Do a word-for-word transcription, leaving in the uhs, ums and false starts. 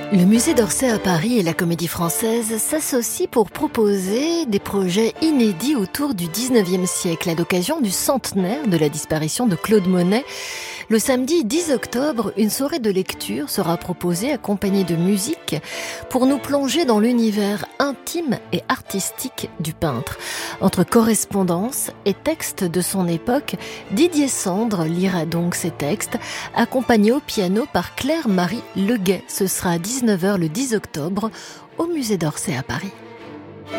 Le musée d'Orsay à Paris et la Comédie Française s'associent pour proposer des projets inédits autour du dix-neuvième siècle à l'occasion du centenaire de la disparition de Claude Monet. Le samedi dix octobre, une soirée de lecture sera proposée accompagnée de musique pour nous plonger dans l'univers intime et artistique du peintre. Entre correspondance et textes de son époque, Didier Sandre lira donc ces textes, accompagné au piano par Claire-Marie Leguet. Ce sera à dix-neuf heures le dix octobre au musée d'Orsay à Paris.